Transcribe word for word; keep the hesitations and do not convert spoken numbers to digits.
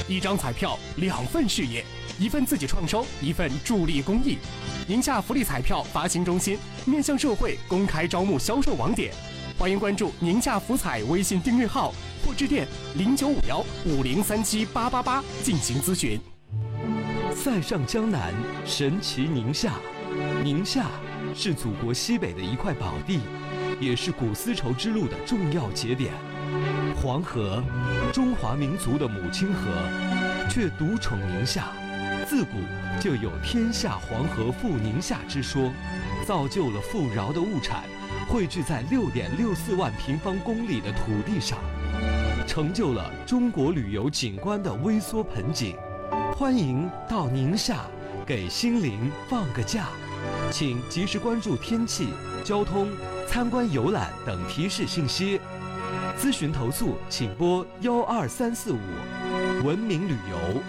一张彩票两份事业，一份自己创收，一份助力公益。宁夏福利彩票发行中心面向社会公开招募销售网点，欢迎关注宁夏福彩微信订阅号或致电零九五幺五零三七八八八进行咨询。 塞上江南，神奇宁夏。宁夏是祖国西北的一块宝地，也是古丝绸之路的重要节点。黄河，中华民族的母亲河，却独宠宁夏。自古就有天下黄河赴宁夏之说，造就了富饶的物产汇聚在六点六四万平方公里的土地上，成就了中国旅游景观的微缩盆景。欢迎到宁夏给心灵放个假，请及时关注天气、交通、参观游览等提示信息。咨询投诉请拨幺二三四五，文明旅游